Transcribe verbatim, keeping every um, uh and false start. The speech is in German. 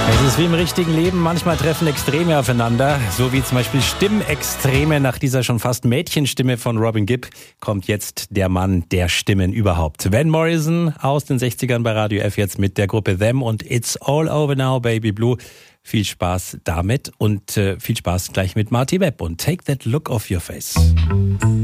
Es ist wie im richtigen Leben, manchmal treffen Extreme aufeinander, so wie zum Beispiel Stimmextreme. Nach dieser schon fast Mädchenstimme von Robin Gibb kommt jetzt der Mann der Stimmen überhaupt. Van Morrison aus den sechzigern bei Radio F jetzt mit der Gruppe Them und It's All Over Now, Baby Blue. Viel Spaß damit und äh, viel Spaß gleich mit Marty Webb und Take That Look Off Your Face.